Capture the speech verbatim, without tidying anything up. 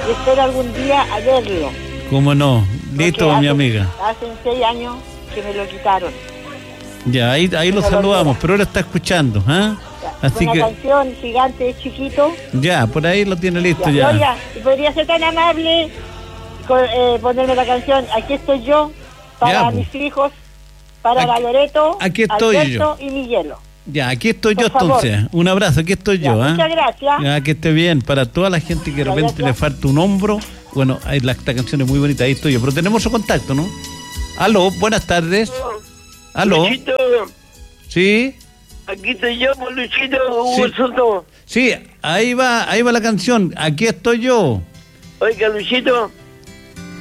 y espero algún día a verlo. ¿Cómo no? Listo, Porque mi hace- amiga. Hace seis años que me lo quitaron. Ya, ahí, ahí lo Pero saludamos, volverá. pero ahora está escuchando, ¿ah? Así Una que, canción gigante, chiquito. ya, por ahí lo tiene listo Ya, ya. Oiga, ¿y podría ser tan amable con, eh, ponerme la canción Aquí estoy yo, para Ya, pues. mis hijos, para Aquí- la Loreto, aquí estoy Alberto y Miguelo. Ya, aquí estoy yo Por favor. entonces. Un abrazo, aquí estoy Ya, yo, ¿ah? muchas gracias. Ya, que esté bien. Para toda la gente que de Ya, repente ya, ya. le falta un hombro, bueno, ahí la, esta canción es muy bonita, ahí estoy yo. Pero tenemos su contacto, ¿no? Aló, buenas tardes. Aló. Luchito, Sí, aquí estoy yo, pues, Luchito, Hugo Sí. Soto. sí, ahí va, ahí va la canción. Aquí estoy yo. Oiga, Luchito,